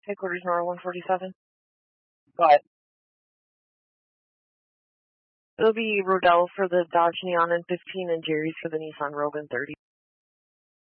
Headquarters Nora 147. Go ahead. It'll be Rodell for the Dodge Neon and 15 and Jerry's for the Nissan Rogue and 30.